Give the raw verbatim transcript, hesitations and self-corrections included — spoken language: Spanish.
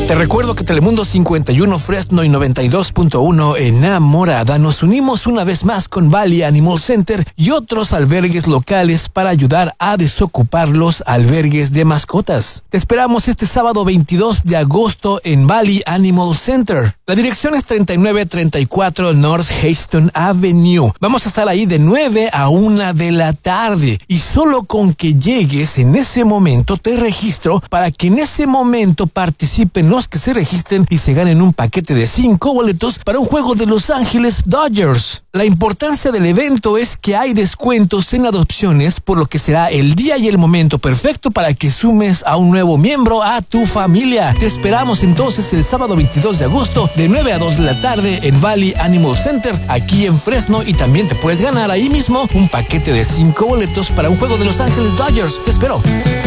Te recuerdo que Telemundo cincuenta y uno Fresno y noventa y dos punto uno Enamorada nos unimos una vez más con Valley Animal Center y otros albergues locales para ayudar a desocupar los albergues de mascotas. Te esperamos este sábado veintidós de agosto en Valley Animal Center. La dirección es treinta y nueve treinta y cuatro North Hayston Avenue. Vamos a estar ahí de nueve a una de la tarde y solo con que llegues en ese momento te registro para que en ese momento participen los que se registren y se ganen un paquete de cinco boletos para un juego de Los Ángeles Dodgers. La importancia del evento es que hay descuentos en adopciones, por lo que será el día y el momento perfecto para que sumes a un nuevo miembro a tu familia. Te esperamos entonces el sábado veintidós de agosto de nueve a dos de la tarde en Valley Animal Center, aquí en Fresno, y también te puedes ganar ahí mismo un paquete de cinco boletos para un juego de Los Ángeles Dodgers. Te espero.